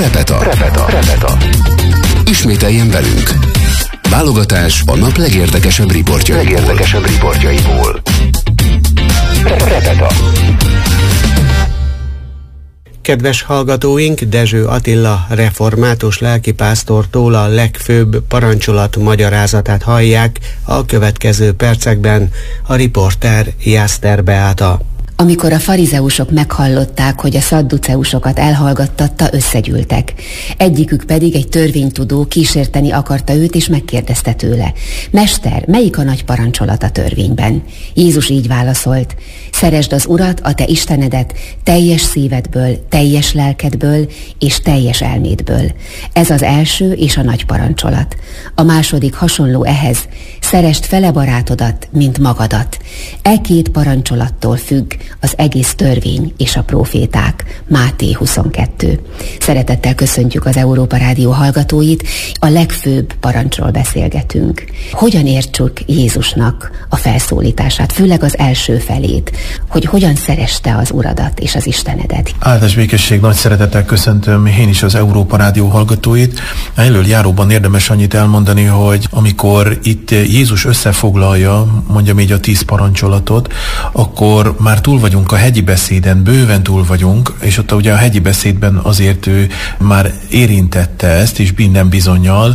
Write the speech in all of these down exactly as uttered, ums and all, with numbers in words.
Repeta. Repeta. Repeta. Ismételjen velünk. Válogatás a nap legérdekesebb riportjaiból. Legérdekesebb riportjaiból. Repeta. Kedves hallgatóink, Dezső Attila református lelkipásztortól a legfőbb parancsolat magyarázatát hallják a következő percekben. A riporter Jászter Beáta. Amikor a farizeusok meghallották, hogy a szadduceusokat elhallgattatta, összegyűltek. Egyikük pedig, egy törvénytudó, kísérteni akarta őt, és megkérdezte tőle: Mester, melyik a nagy parancsolat a törvényben? Jézus így válaszolt: szeresd az Urat, a te Istenedet, teljes szívedből, teljes lelkedből és teljes elmédből. Ez az első és a nagy parancsolat. A második hasonló ehhez: szeresd fele barátodat, mint magadat. E két parancsolattól függ az egész törvény és a próféták. Máté huszonkettő. Szeretettel köszöntjük az Európa Rádió hallgatóit, a legfőbb parancsról beszélgetünk. Hogyan értsük Jézusnak a felszólítását, főleg az első felét, hogy hogyan szereste az Uradat és az Istenedet? Áldás békesség, nagy szeretettel köszöntöm én is az Európa Rádió hallgatóit. Elől járóban érdemes annyit elmondani, hogy amikor itt Jézus összefoglalja, mondjam így, a tíz parancsolatot, akkor már túl vagyunk a hegyi beszéden, bőven túl vagyunk, és ott ugye a hegyi beszédben azért ő már érintette ezt, és minden bizonnyal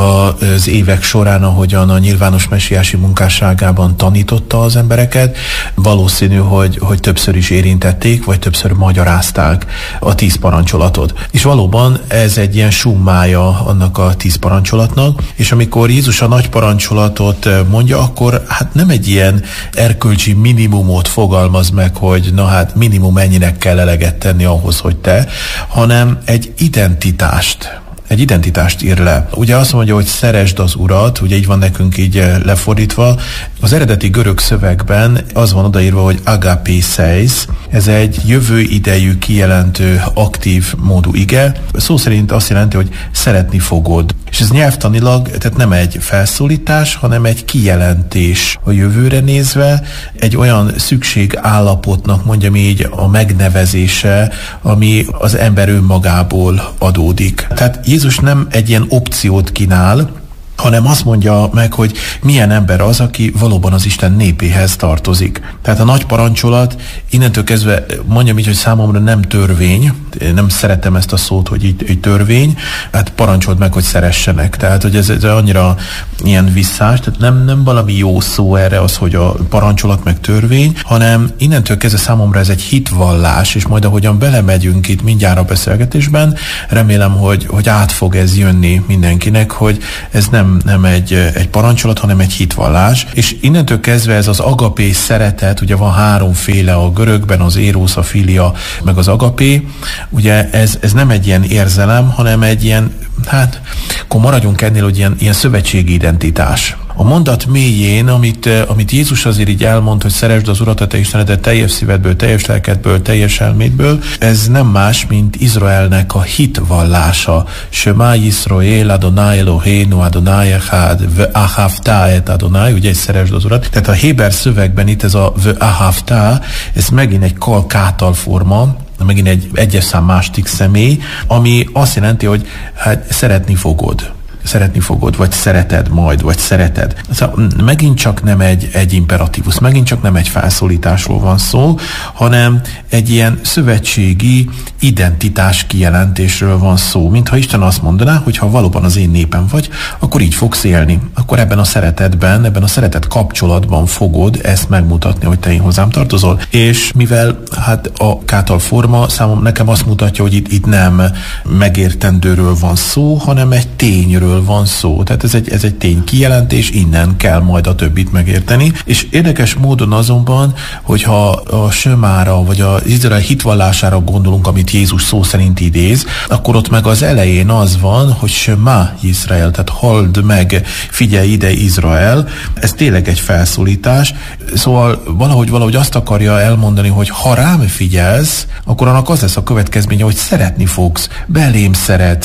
az évek során, ahogyan a nyilvános messiási munkásságában tanította az embereket, valószínű, hogy, hogy többször is érintették, vagy többször magyarázták a tíz parancsolatot. És valóban ez egy ilyen summája annak a tíz parancsolatnak, és amikor Jézus a nagy parancsolatot mondja, akkor hát nem egy ilyen erkölcsi minimumot fogalmaz meg, hogy na hát minimum ennyinek kell eleget tenni ahhoz, hogy te, hanem egy identitást, egy identitást ír le. Ugye azt mondja, hogy szeresd az Urat, ugye így van nekünk így lefordítva. Az eredeti görög szövegben az van odaírva, hogy agapeseis, ez egy jövő idejű kijelentő aktív módú ige. Szó szerint azt jelenti, hogy szeretni fogod. És ez nyelvtanilag, tehát nem egy felszólítás, hanem egy kijelentés a jövőre nézve, egy olyan szükségállapotnak, mondjam így, a megnevezése, ami az ember önmagából adódik. Tehát Jézus nem egy ilyen opciót kínál, hanem azt mondja meg, hogy milyen ember az, aki valóban az Isten népéhez tartozik. Tehát a nagy parancsolat innentől kezdve, mondjam így, hogy számomra nem törvény, nem szeretem ezt a szót, hogy így, így törvény, hát parancsold meg, hogy szeressenek. Tehát, hogy ez, ez annyira ilyen visszás, tehát nem, nem valami jó szó erre az, hogy a parancsolat meg törvény, hanem innentől kezdve számomra ez egy hitvallás, és majd ahogyan belemegyünk itt mindjárt a beszélgetésben, remélem, hogy, hogy át fog ez jönni mindenkinek, hogy ez nem Nem, nem egy, egy parancsolat, hanem egy hitvallás. És innentől kezdve ez az agapé szeretet, ugye van háromféle a görögben, az érosz, a filia, meg az agapé, ugye ez, ez nem egy ilyen érzelem, hanem egy ilyen, hát, akkor maradjunk ennél, hogy ilyen, ilyen szövetségi identitás. A mondat mélyén, amit, amit Jézus azért így elmond, hogy szeresd az Urat, a te Istenedet teljes szívedből, teljes lelkedből, teljes elmédből, ez nem más, mint Izraelnek a hitvallása. Shema Yisrael Adonai Eloheinu Adonai Echad Ve'ahavta et Adonai, ugye, szeresd az Urat. Tehát a héber szövegben itt ez a Ve'ahavta, ez megint egy kal-kátal forma, megint egy egyes szám második személy, ami azt jelenti, hogy hát szeretni fogod. Szeretni fogod, vagy szereted majd, vagy szereted. Szóval megint csak nem egy, egy imperatívus, megint csak nem egy felszólításról van szó, hanem egy ilyen szövetségi identitás kijelentésről van szó. Mintha Isten azt mondaná, hogy ha valóban az én népem vagy, akkor így fogsz élni. Akkor ebben a szeretetben, ebben a szeretet kapcsolatban fogod ezt megmutatni, hogy te én hozzám tartozol. És mivel hát a kátal forma számom nekem azt mutatja, hogy itt, itt nem megértendőről van szó, hanem egy tényről van szó. Tehát ez egy, ez egy tény kijelentés, innen kell majd a többit megérteni. És érdekes módon azonban, hogyha a Semára, vagy az Izrael hitvallására gondolunk, amit Jézus szó szerint idéz, akkor ott meg az elején az van, hogy Shema Izrael, tehát halld meg, figyelj ide Izrael. Ez tényleg egy felszólítás. Szóval valahogy, valahogy azt akarja elmondani, hogy ha rám figyelsz, akkor annak az lesz a következménye, hogy szeretni fogsz, belém szeretsz.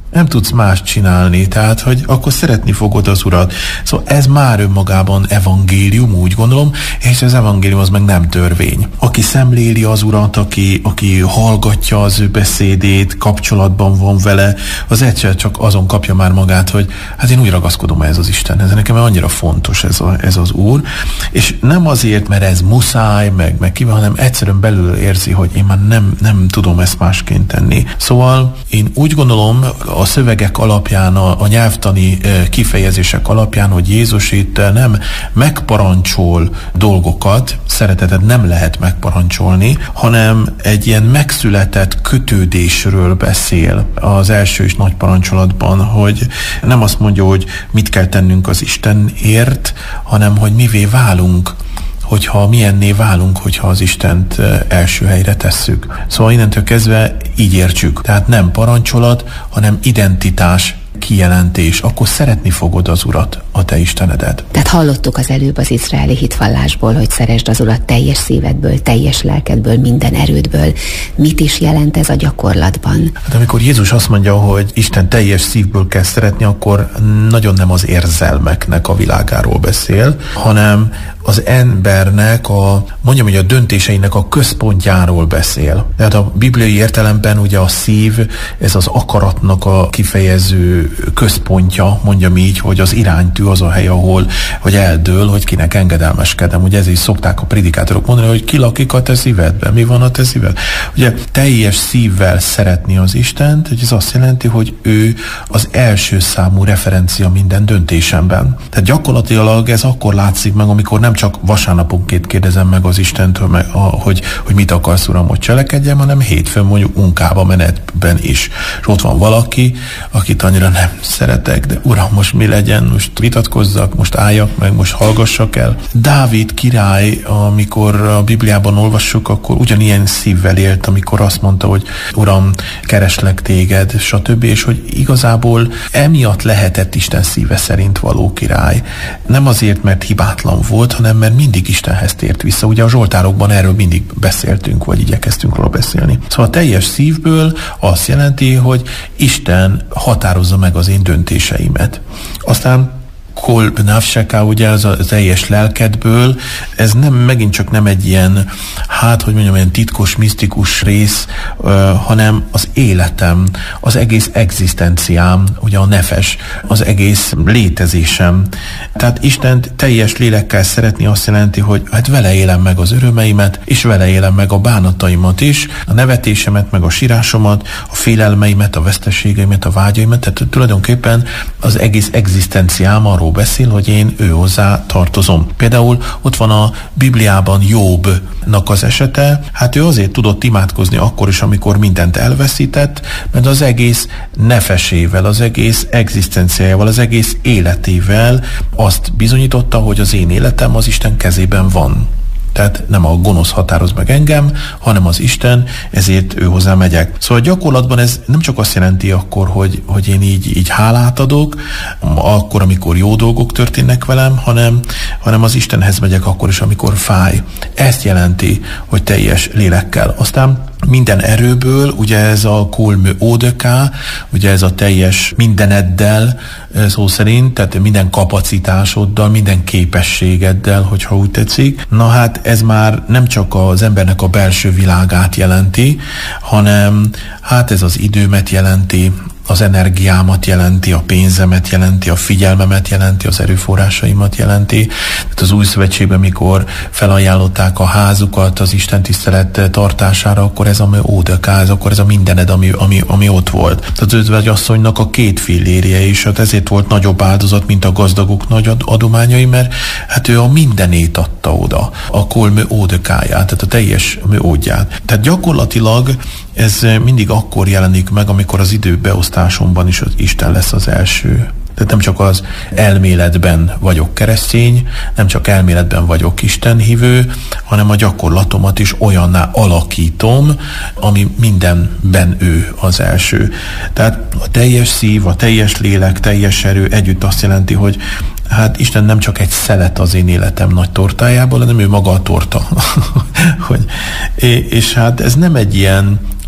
Nem tudsz más csinálni, tehát, hogy akkor szeretni fogod az Urat. Szóval ez már önmagában evangélium, úgy gondolom, és az evangélium az meg nem törvény. Aki szemléli az Urat, aki, aki hallgatja az ő beszédét, kapcsolatban van vele, az egyszer csak azon kapja már magát, hogy hát én úgy ragaszkodom ez az Istenhez, nekem annyira fontos ez, a, ez az Úr, és nem azért, mert ez muszáj, meg, meg kíván, hanem egyszerűen belül érzi, hogy én már nem, nem tudom ezt másként tenni. Szóval én úgy gondolom, a szövegek alapján, a, a nyelvtani kifejezések alapján, hogy Jézus itt nem megparancsol dolgokat, szeretetet nem lehet megparancsolni, hanem egy ilyen megszületett kötődésről beszél az első és nagy parancsolatban, hogy nem azt mondja, hogy mit kell tennünk az Istenért, hanem hogy mivé válunk, hogyha milyenné válunk, hogyha az Istent első helyre tesszük. Szóval innentől kezdve így értsük. Tehát nem parancsolat, hanem identitás kijelentés, akkor szeretni fogod az Urat, a te Istenedet. Tehát hallottuk az előbb az izraeli hitvallásból, hogy szeresd az Urat teljes szívedből, teljes lelkedből, minden erődből. Mit is jelent ez a gyakorlatban? Hát amikor Jézus azt mondja, hogy Isten teljes szívből kell szeretni, akkor nagyon nem az érzelmeknek a világáról beszél, hanem az embernek a, mondjam, hogy a döntéseinek a központjáról beszél. Tehát a bibliai értelemben ugye a szív, ez az akaratnak a kifejező központja, mondjam így, hogy az iránytű az a hely, ahol hogy eldől, hogy kinek engedelmeskedem. Ugye ezért szokták a predikátorok mondani, hogy ki lakik a te szívedben, mi van a te szíved. Ugye teljes szívvel szeretni az Istent, hogy ez azt jelenti, hogy ő az első számú referencia minden döntésemben. Tehát gyakorlatilag ez akkor látszik meg, amikor nem csak vasárnaponként kérdezem meg az Istentől, hogy, hogy mit akarsz, Uram, hogy cselekedjem, hanem hétfőn mondjuk munkába menetben is. És ott van valaki, akit annyira nem szeretek, de Uram, most mi legyen, most vitatkozzak, most álljak meg, most hallgassak el. Dávid király, amikor a Bibliában olvassuk, akkor ugyanilyen szívvel élt, amikor azt mondta, hogy Uram, kereslek téged, stb. És hogy igazából emiatt lehetett Isten szíve szerint való király. Nem azért, mert hibátlan volt, hanem mert mindig Istenhez tért vissza. Ugye a Zsoltárokban erről mindig beszéltünk, vagy igyekeztünk róla beszélni. Szóval a teljes szívből azt jelenti, hogy Isten határozza meg az én döntéseimet. Aztán kol nafseka, ugye az a teljes lelkedből, ez nem, megint csak nem egy ilyen, hát, hogy mondjam, ilyen titkos, misztikus rész, uh, hanem az életem, az egész egzisztenciám, ugye a nefes, az egész létezésem. Tehát Istent teljes lélekkel szeretni azt jelenti, hogy hát vele élem meg az örömeimet, és vele élem meg a bánataimat is, a nevetésemet, meg a sírásomat, a félelmeimet, a veszteségeimet, a vágyaimat, tehát tulajdonképpen az egész egzisztenciám arról beszél, hogy én ő hozzá tartozom. Például ott van a Bibliában Jobbnak az esete, hát ő azért tudott imádkozni akkor is, amikor mindent elveszített, mert az egész nefesével, az egész egzisztenciájával, az egész életével azt bizonyította, hogy az én életem az Isten kezében van. Tehát nem a gonosz határoz meg engem, hanem az Isten, ezért ő hozzá megyek. Szóval gyakorlatban ez nem csak azt jelenti akkor, hogy, hogy én így, így hálát adok, akkor, amikor jó dolgok történnek velem, hanem, hanem az Istenhez megyek akkor is, amikor fáj. Ezt jelenti, hogy teljes lélekkel. Aztán minden erőből, ugye ez a kolmő ódöká, ugye ez a teljes mindeneddel, szó szerint, tehát minden kapacitásoddal, minden képességeddel, hogyha úgy tetszik. Na hát ez már nem csak az embernek a belső világát jelenti, hanem hát ez az időmet jelenti, az energiámat jelenti, a pénzemet jelenti, a figyelmemet jelenti, az erőforrásaimat jelenti. Tehát az új szövetségben, mikor felajánlották a házukat az Isten tisztelet tartására, akkor ez a ódekáz, akkor ez a mindened, ami, ami, ami ott volt. Tehát az özvegyasszonynak a két fillérje is, hát ezért volt nagyobb áldozat, mint a gazdagok nagy adományai, mert hát ő a mindenét adta oda, a kolmő ódekáját, tehát a teljes ódját. Tehát gyakorlatilag ez mindig akkor jelenik meg, amikor az időbeosztásomban is az Isten lesz az első. Tehát nem csak az elméletben vagyok keresztény, nem csak elméletben vagyok istenhívő, hanem a gyakorlatomat is olyanná alakítom, ami mindenben ő az első. Tehát a teljes szív, a teljes lélek, teljes erő együtt azt jelenti, hogy hát Isten nem csak egy szelet az én életem nagy tortájából, hanem ő maga a torta. hogy, és hát ez nem egy ilyen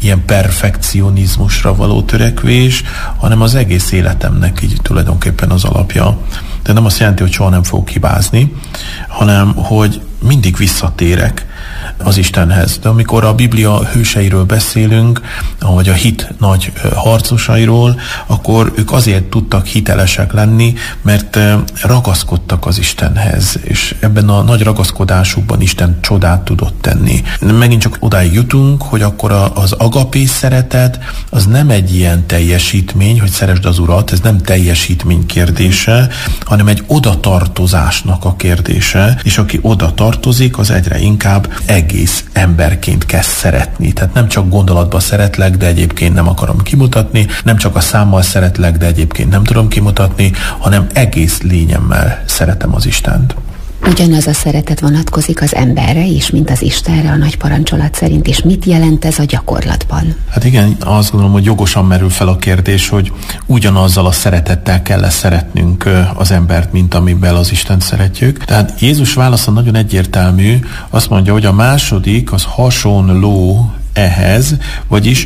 ilyen perfekcionizmusra való törekvés, hanem az egész életemnek így tulajdonképpen az alapja. De nem azt jelenti, hogy soha nem fogok hibázni, hanem hogy mindig visszatérek az Istenhez. De amikor a Biblia hőseiről beszélünk, vagy a hit nagy harcosairól, akkor ők azért tudtak hitelesek lenni, mert ragaszkodtak az Istenhez, és ebben a nagy ragaszkodásukban Isten csodát tudott tenni. Megint csak odáig jutunk, hogy akkor az agapé szeretet az nem egy ilyen teljesítmény, hogy szeresd az Urat, ez nem teljesítmény kérdése, hanem egy odatartozásnak a kérdése, és aki oda tartozik, az egyre inkább egész emberként kezd szeretni. Tehát nem csak gondolatban szeretlek, de egyébként nem akarom kimutatni, nem csak a számmal szeretlek, de egyébként nem tudom kimutatni, hanem egész lényemmel szeretem az Istent. Ugyanaz a szeretet vonatkozik az emberre is, mint az Istenre a nagy parancsolat szerint, és mit jelent ez a gyakorlatban? Hát igen, azt gondolom, hogy jogosan merül fel a kérdés, hogy ugyanazzal a szeretettel kell szeretnünk az embert, mint amivel az Istent szeretjük. Tehát Jézus válasza nagyon egyértelmű, azt mondja, hogy a második az hasonló ehhez, vagyis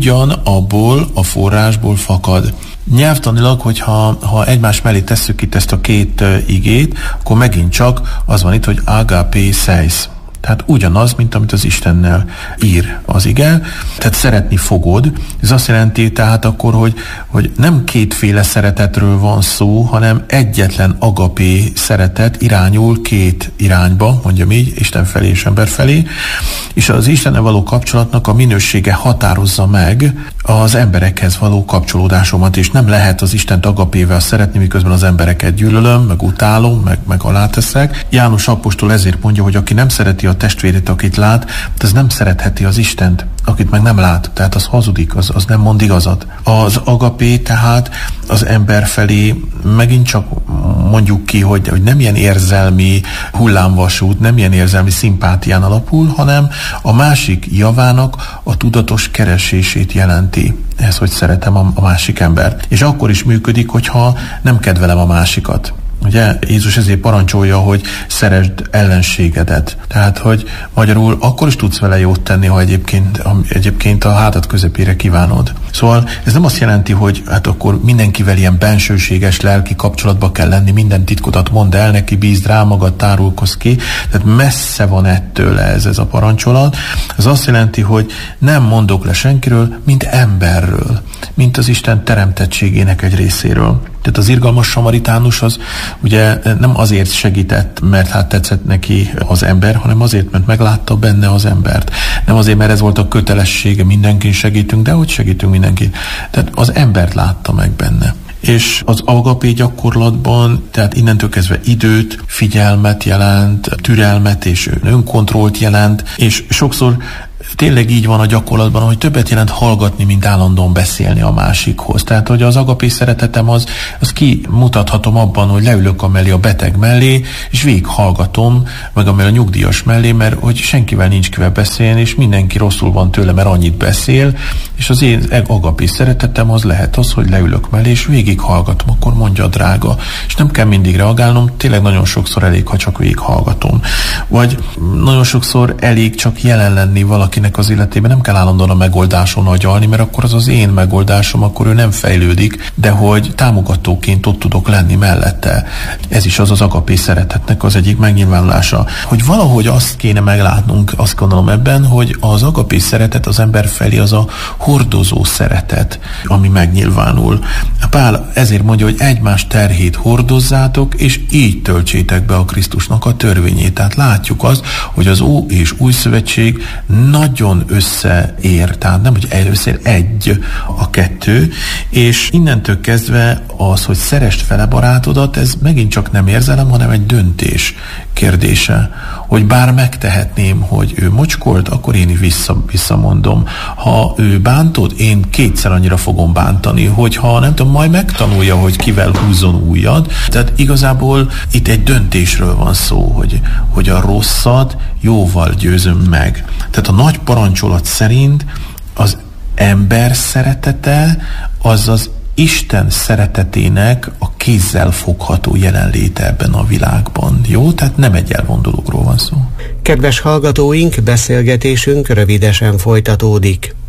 ugyanabból a forrásból fakad. Nyelvtanilag, hogyha ha egymás mellé tesszük itt ezt a két uh, igét, akkor megint csak az van itt, hogy agapé seis. Tehát ugyanaz, mint amit az Istennel ír az ige. Tehát szeretni fogod. Ez azt jelenti tehát akkor, hogy, hogy nem kétféle szeretetről van szó, hanem egyetlen agapé szeretet irányul két irányba, mondjam így, Isten felé és ember felé. És az Istennel való kapcsolatnak a minősége határozza meg az emberekhez való kapcsolódásomat, és nem lehet az Istent agapével szeretni, miközben az embereket gyűlölöm, meg utálom, meg, meg aláteszek. János apostol ezért mondja, hogy aki nem szereti a testvérét, akit lát, az nem szeretheti az Istent, akit meg nem lát. Tehát az hazudik, az, az nem mond igazat. Az agapé tehát az ember felé megint csak mondjuk ki, hogy, hogy nem ilyen érzelmi hullámvasút, nem ilyen érzelmi szimpátián alapul, hanem a másik javának a tudatos keresését jelenti. Ez, hogy szeretem a, a másik embert. És akkor is működik, hogyha nem kedvelem a másikat. Ugye Jézus ezért parancsolja, hogy szeresd ellenségedet. Tehát, hogy magyarul akkor is tudsz vele jót tenni, ha egyébként, egyébként a hátad közepére kívánod. Szóval ez nem azt jelenti, hogy hát akkor mindenkivel ilyen bensőséges lelki kapcsolatba kell lenni, minden titkodat mondd el neki, bízd rá magad, tárulkozz ki. Tehát messze van ettől ez, ez a parancsolat. Ez azt jelenti, hogy nem mondok le senkiről, mint emberről, mint az Isten teremtettségének egy részéről. Tehát az irgalmas samaritánus az ugye nem azért segített, mert hát tetszett neki az ember, hanem azért, mert meglátta benne az embert. Nem azért, mert ez volt a kötelessége, mindenkin segítünk, de hogy segítünk mindenkit. Tehát az embert látta meg benne. És az agapé gyakorlatban, tehát innentől kezdve időt, figyelmet jelent, türelmet és önkontrollt jelent, és sokszor tényleg így van a gyakorlatban, hogy többet jelent hallgatni, mint állandóan beszélni a másikhoz. Tehát, hogy az agapé szeretetem az, az kimutathatom abban, hogy leülök amellé a beteg mellé, és végig hallgatom, meg amellé a nyugdíjas mellé, mert hogy senkivel nincs kivel beszélni, és mindenki rosszul van tőle, mert annyit beszél, és az én agapé szeretetem az lehet az, hogy leülök mellé, és végig hallgatom, akkor mondja a drága. És nem kell mindig reagálnom, tényleg nagyon sokszor elég, ha csak végig hallgatom. Vagy nagyon sokszor elég csak jelen lenni valakinek az életében, nem kell állandóan a megoldáson agyalni, mert akkor az az én megoldásom, akkor ő nem fejlődik, de hogy támogatóként ott tudok lenni mellette. Ez is az az agapé szeretetnek az egyik megnyilvánulása. Hogy valahogy azt kéne meglátnunk, azt gondolom ebben, hogy az agapé szeretet az ember felé az a hordozó szeretet, ami megnyilvánul. Pál ezért mondja, hogy egymás terhét hordozzátok, és így töltsétek be a Krisztusnak a törvényét. Tehát látjuk azt, hogy az Ó és Új Szövetség nagyon összeér, tehát nem, hogy először egy a kettő, és innentől kezdve az, hogy szeresd fele barátodat, ez megint csak nem érzelem, hanem egy döntés kérdése, hogy bár megtehetném, hogy ő mocskolt, akkor én vissza, visszamondom. Ha ő bántod, én kétszer annyira fogom bántani, hogyha nem tudom, majd megtanulja, hogy kivel húzzon ujjad. Tehát igazából itt egy döntésről van szó, hogy, hogy a rosszat jóval győzöm meg. Tehát a nagy parancsolat szerint az ember szeretete az az Isten szeretetének a kézzel fogható jelenléte ebben a világban. Jó? Tehát nem egy elvont dologról van szó. Kedves hallgatóink, beszélgetésünk rövidesen folytatódik.